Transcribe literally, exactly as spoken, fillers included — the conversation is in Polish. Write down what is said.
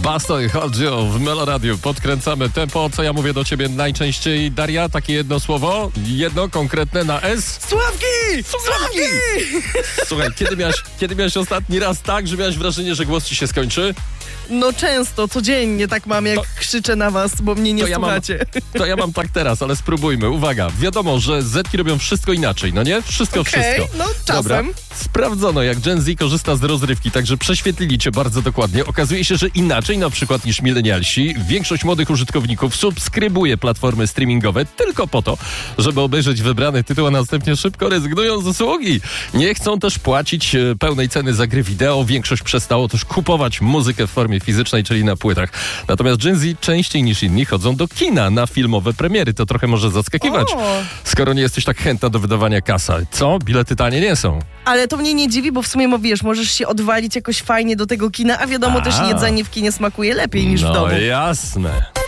Basto i Chodzio w Meloradiu. Podkręcamy tempo. Co ja mówię do ciebie najczęściej, Daria? Takie jedno słowo? Jedno konkretne na S? Sławki! Sławki! Słuchaj, kiedy miałeś, kiedy miałeś ostatni raz tak, że miałeś wrażenie, że głos ci się skończy? No często, codziennie tak mam, jak To- krzyczę na was, bo mnie nie To ja mam- słuchacie. To ja mam tak teraz, ale spróbujmy. Uwaga, wiadomo, że Zetki robią wszystko inaczej, no nie? Wszystko, Okej, wszystko. no czasem. Dobra, sprawdzono, jak Gen Z korzysta z rozrywki, także prześwietlili cię bardzo dokładnie. Okazuje się, że inaczej na przykład niż milenialsi, większość młodych użytkowników subskrybuje platformy streamingowe tylko po to, żeby obejrzeć wybrany tytuł, a następnie szybko rezygnują z usługi. Nie chcą też płacić e, pełnej ceny za gry wideo. Większość przestało też kupować muzykę w formie fizycznej, czyli na płytach. Natomiast Gen Z częściej niż inni chodzą do kina na filmowe premiery. To trochę może zaskakiwać, O. skoro nie jesteś tak chętna do wydawania kasa. Co? Bilety tanie nie są. Ale to mnie nie dziwi, bo w sumie, mo- wiesz, możesz się odwalić jakoś fajnie do tego kina, a wiadomo A. też jedzenie w kinie smakuje lepiej niż w No domu. jasne.